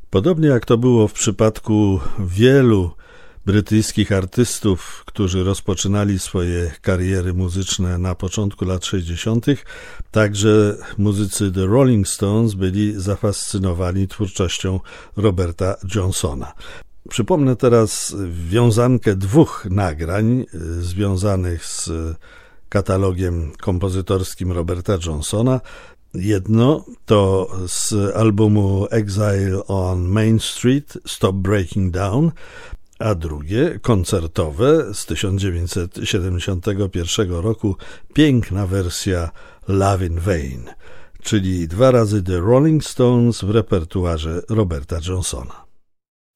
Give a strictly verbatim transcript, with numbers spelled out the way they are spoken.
Podobnie jak to było w przypadku wielu brytyjskich artystów, którzy rozpoczynali swoje kariery muzyczne na początku lat sześćdziesiątych, także muzycy The Rolling Stones byli zafascynowani twórczością Roberta Johnsona. Przypomnę teraz wiązankę dwóch nagrań związanych z katalogiem kompozytorskim Roberta Johnsona. Jedno to z albumu Exile on Main Street, Stop Breaking Down, a drugie koncertowe z tysiąc dziewięćset siedemdziesiątego pierwszego roku, piękna wersja Love in Vain, czyli dwa razy The Rolling Stones w repertuarze Roberta Johnsona.